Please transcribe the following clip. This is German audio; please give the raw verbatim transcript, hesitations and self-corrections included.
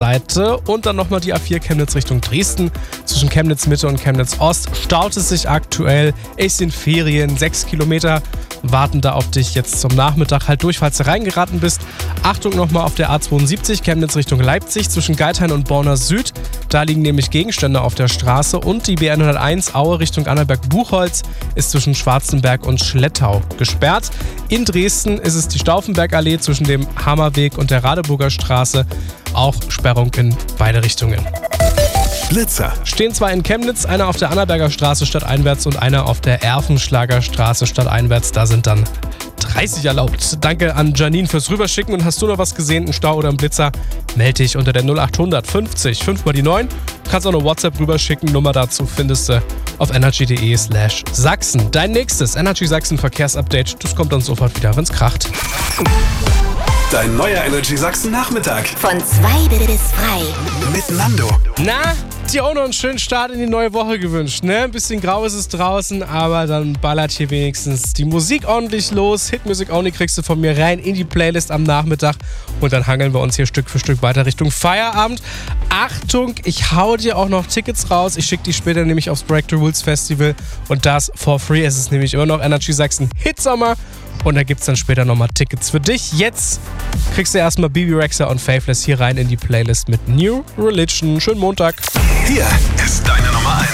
Seite. Und dann nochmal die A vier Chemnitz Richtung Dresden. Zwischen Chemnitz Mitte und Chemnitz Ost staut es sich aktuell. Es sind Ferien, sechs Kilometer warten da auf dich jetzt zum Nachmittag halt durch, falls du reingeraten bist. Achtung nochmal auf der A zweiundsiebzig Chemnitz Richtung Leipzig zwischen Geithain und Borna Süd. Da liegen nämlich Gegenstände auf der Straße. Und die B R hunderteins Aue Richtung Annaberg-Buchholz ist zwischen Schwarzenberg und Schlettau gesperrt. In Dresden ist es die Stauffenbergallee zwischen dem Hammerweg und der Radeburger Straße. Auch Sperrung in beide Richtungen. Blitzer Stehen zwei in Chemnitz, einer auf der Annaberger Straße stadteinwärts und einer auf der Erfenschlager Straße stadteinwärts. Da sind dann dreißig erlaubt. Danke an Janine fürs Rüberschicken. Und hast du noch was gesehen, einen Stau oder einen Blitzer, melde dich unter der null acht hundert fünfzig fünf mal die neun. Du kannst auch eine WhatsApp rüberschicken. Nummer dazu findest du auf energy.de slash Sachsen. Dein nächstes Energy Sachsen Verkehrsupdate, das kommt dann sofort wieder, wenn's kracht. Dein neuer Energy Sachsen Nachmittag. Von zwei bis frei. Mit Nando. Na, dir auch noch einen schönen Start in die neue Woche gewünscht, ne? Ein bisschen grau ist es draußen, aber dann ballert hier wenigstens die Musik ordentlich los. Hitmusik Only kriegst du von mir rein in die Playlist am Nachmittag und dann hangeln wir uns hier Stück für Stück weiter Richtung Feierabend. Achtung, ich hau dir auch noch Tickets raus. Ich schicke die später nämlich aufs Break the Rules Festival und das for free. Es ist nämlich immer noch Energy Sachsen Hitsommer. Und da gibt's dann später nochmal Tickets für dich. Jetzt kriegst du erstmal Bebe Rexha und Faithless hier rein in die Playlist mit New Religion. Schönen Montag. Hier ist deine Nummer eins.